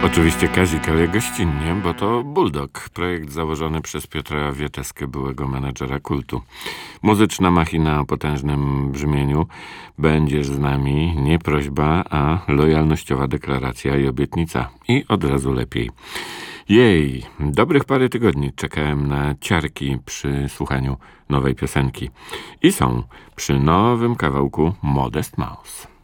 Oczywiście Kazik, ale gościnnie, bo to Bulldog, projekt założony przez Piotra Wieteskę, byłego menedżera kultu. Muzyczna machina o potężnym brzmieniu. Będziesz z nami, nie prośba, a lojalnościowa deklaracja i obietnica. I od razu lepiej. Jej, dobrych parę tygodni czekałem na ciarki przy słuchaniu nowej piosenki. I są przy nowym kawałku Modest Mouse.